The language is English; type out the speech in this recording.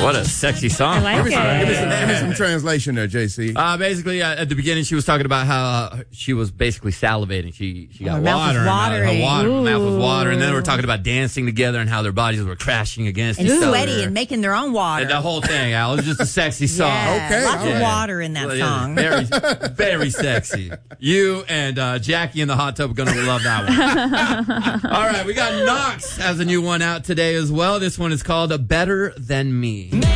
What a sexy song. I like Give me it. some translation there, JC. Basically, at the beginning, she was talking about how she was basically salivating. She got her mouth water. was watering. Her mouth was Ooh. watering. And then we're talking about dancing together and how their bodies were crashing against And each other. sweaty and making their own water. And the whole thing, Al. It was just a sexy song. Yeah, Okay. lots Yeah. of water in that Well, yeah, song. Very, very sexy. You and Jackie in the hot tub are going to love that one. All right, we got Knox has a new one out today as well. This one is called Better Than Me.